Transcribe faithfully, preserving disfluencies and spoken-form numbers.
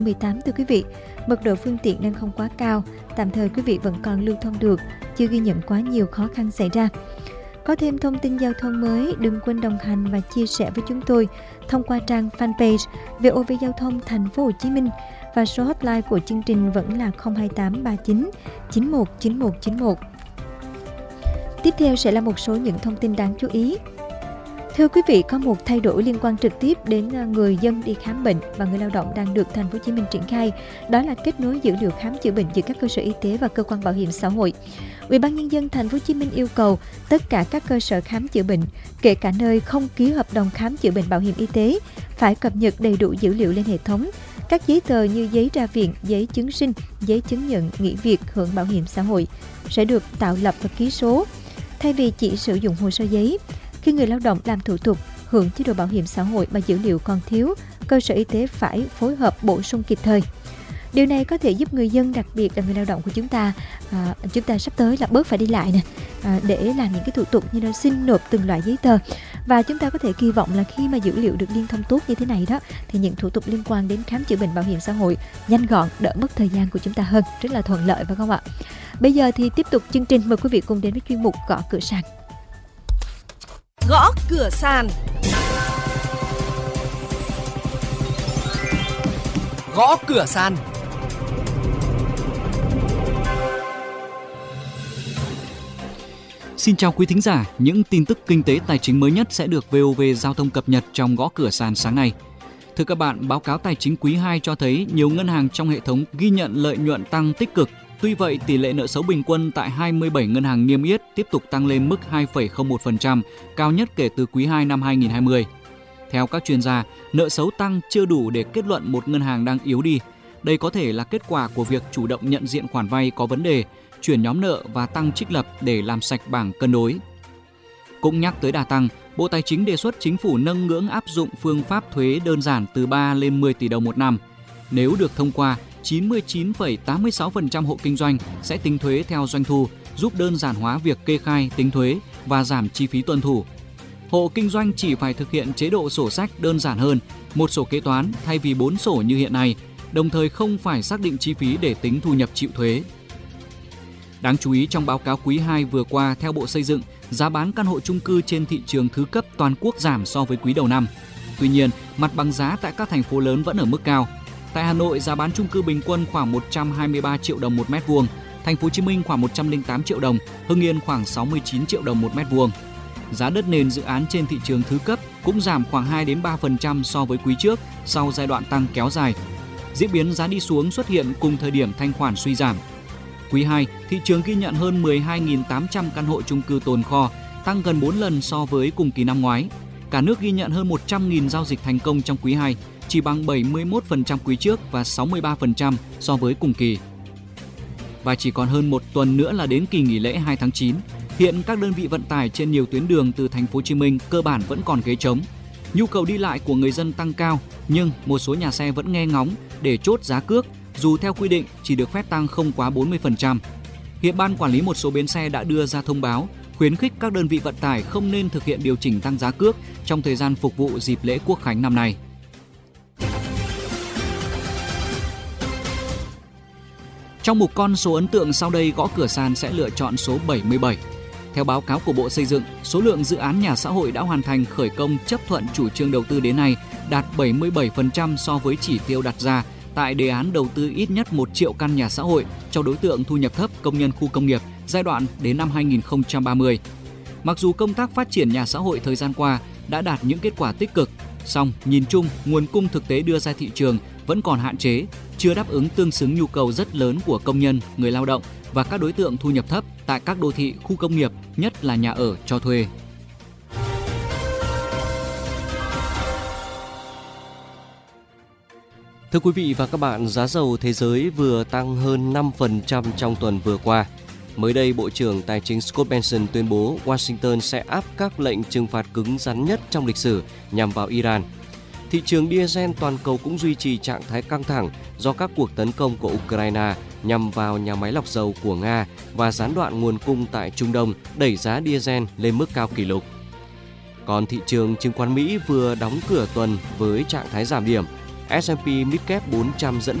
mười tám thưa quý vị, mật độ phương tiện đang không quá cao, tạm thời quý vị vẫn còn lưu thông được, chưa ghi nhận quá nhiều khó khăn xảy ra. Có thêm thông tin giao thông mới, đừng quên đồng hành và chia sẻ với chúng tôi thông qua trang fanpage vê o vê Giao thông Thành phố Hồ Chí Minh, và số hotline của chương trình vẫn là không hai tám ba chín chín một chín một chín một. Tiếp theo sẽ là một số những thông tin đáng chú ý. Thưa quý vị, có một thay đổi liên quan trực tiếp đến người dân đi khám bệnh và người lao động đang được Thành phố Hồ Chí Minh triển khai, đó là kết nối dữ liệu khám chữa bệnh giữa các cơ sở y tế và cơ quan bảo hiểm xã hội. Ủy ban Nhân dân Thành phố Hồ Chí Minh yêu cầu tất cả các cơ sở khám chữa bệnh, kể cả nơi không ký hợp đồng khám chữa bệnh bảo hiểm y tế, phải cập nhật đầy đủ dữ liệu lên hệ thống. Các giấy tờ như giấy ra viện, giấy chứng sinh, giấy chứng nhận nghỉ việc hưởng bảo hiểm xã hội sẽ được tạo lập và ký số, thay vì chỉ sử dụng hồ sơ giấy. Khi người lao động làm thủ tục hưởng chế độ bảo hiểm xã hội mà dữ liệu còn thiếu, cơ sở y tế phải phối hợp bổ sung kịp thời. Điều này có thể giúp người dân, đặc biệt là người lao động của chúng ta, à, chúng ta sắp tới là bớt phải đi lại nè, à, để làm những cái thủ tục như là xin nộp từng loại giấy tờ. Và chúng ta có thể kỳ vọng là khi mà dữ liệu được liên thông tốt như thế này đó, thì những thủ tục liên quan đến khám chữa bệnh bảo hiểm xã hội nhanh gọn, đỡ mất thời gian của chúng ta hơn, rất là thuận lợi phải không ạ? Bây giờ thì tiếp tục chương trình, mời quý vị cùng đến với chuyên mục Gõ Cửa Sàn. Gõ cửa sàn. Gõ cửa sàn. Xin chào quý thính giả, những tin tức kinh tế tài chính mới nhất sẽ được vê o vê Giao thông cập nhật trong Gõ Cửa Sàn sáng nay. Thưa các bạn, báo cáo tài chính quý hai cho thấy nhiều ngân hàng trong hệ thống ghi nhận lợi nhuận tăng tích cực. Tuy vậy, tỷ lệ nợ xấu bình quân tại hai mươi bảy ngân hàng niêm yết tiếp tục tăng lên mức hai phẩy không một phần trăm, cao nhất kể từ quý hai năm hai nghìn không trăm hai mươi. Theo các chuyên gia, nợ xấu tăng chưa đủ để kết luận một ngân hàng đang yếu đi. Đây có thể là kết quả của việc chủ động nhận diện khoản vay có vấn đề, chuyển nhóm nợ và tăng trích lập để làm sạch bảng cân đối. Cũng nhắc tới đà tăng, Bộ Tài chính đề xuất chính phủ nâng ngưỡng áp dụng phương pháp thuế đơn giản từ ba lên mười tỷ đồng một năm. Nếu được thông qua, chín mươi chín phẩy tám mươi sáu phần trăm hộ kinh doanh sẽ tính thuế theo doanh thu, giúp đơn giản hóa việc kê khai, tính thuế và giảm chi phí tuân thủ. Hộ kinh doanh chỉ phải thực hiện chế độ sổ sách đơn giản hơn, một sổ kế toán thay vì bốn sổ như hiện nay, đồng thời không phải xác định chi phí để tính thu nhập chịu thuế. Đáng chú ý, trong báo cáo quý hai vừa qua, theo Bộ Xây dựng, giá bán căn hộ chung cư trên thị trường thứ cấp toàn quốc giảm so với quý đầu năm. Tuy nhiên, mặt bằng giá tại các thành phố lớn vẫn ở mức cao. Tại Hà Nội, giá bán chung cư bình quân khoảng một trăm hai mươi ba triệu đồng một mét vuông, Thành phố Hồ Chí Minh khoảng một trăm lẻ tám triệu đồng, Hưng Yên khoảng sáu mươi chín triệu đồng một mét vuông. Giá đất nền dự án trên thị trường thứ cấp cũng giảm khoảng hai đến ba phần trăm so với quý trước sau giai đoạn tăng kéo dài. Diễn biến giá đi xuống xuất hiện cùng thời điểm thanh khoản suy giảm. Quý hai, thị trường ghi nhận hơn mười hai nghìn tám trăm căn hộ chung cư tồn kho, tăng gần bốn lần so với cùng kỳ năm ngoái. Cả nước ghi nhận hơn một trăm nghìn giao dịch thành công trong quý hai, chỉ bằng bảy mươi mốt phần trăm quý trước và sáu mươi ba phần trăm so với cùng kỳ. Và chỉ còn hơn một tuần nữa là đến kỳ nghỉ lễ hai tháng chín. Hiện các đơn vị vận tải trên nhiều tuyến đường từ Thành phố Hồ Chí Minh cơ bản vẫn còn ghế trống. Nhu cầu đi lại của người dân tăng cao, nhưng một số nhà xe vẫn nghe ngóng để chốt giá cước, dù theo quy định chỉ được phép tăng không quá bốn mươi phần trăm. Hiện Ban Quản lý một số bến xe đã đưa ra thông báo khuyến khích các đơn vị vận tải không nên thực hiện điều chỉnh tăng giá cước trong thời gian phục vụ dịp lễ Quốc khánh năm nay. Trong một con số ấn tượng sau đây, Gõ Cửa Sàn sẽ lựa chọn số bảy mươi bảy. Theo báo cáo của Bộ Xây dựng, số lượng dự án nhà xã hội đã hoàn thành khởi công chấp thuận chủ trương đầu tư đến nay đạt bảy mươi bảy phần trăm so với chỉ tiêu đặt ra tại đề án đầu tư ít nhất một triệu căn nhà xã hội cho đối tượng thu nhập thấp công nhân khu công nghiệp giai đoạn đến năm hai nghìn không trăm ba mươi. Mặc dù công tác phát triển nhà xã hội thời gian qua đã đạt những kết quả tích cực, song nhìn chung nguồn cung thực tế đưa ra thị trường vẫn còn hạn chế, chưa đáp ứng tương xứng nhu cầu rất lớn của công nhân, người lao động và các đối tượng thu nhập thấp tại các đô thị, khu công nghiệp, nhất là nhà ở cho thuê. Thưa quý vị và các bạn, giá dầu thế giới vừa tăng hơn năm phần trăm trong tuần vừa qua. Mới đây, Bộ trưởng Tài chính Scott Bessent tuyên bố Washington sẽ áp các lệnh trừng phạt cứng rắn nhất trong lịch sử nhằm vào Iran. Thị trường diesel toàn cầu cũng duy trì trạng thái căng thẳng do các cuộc tấn công của Ukraine nhằm vào nhà máy lọc dầu của Nga và gián đoạn nguồn cung tại Trung Đông đẩy giá diesel lên mức cao kỷ lục. Còn thị trường chứng khoán Mỹ vừa đóng cửa tuần với trạng thái giảm điểm. ét and pê Midcap bốn trăm dẫn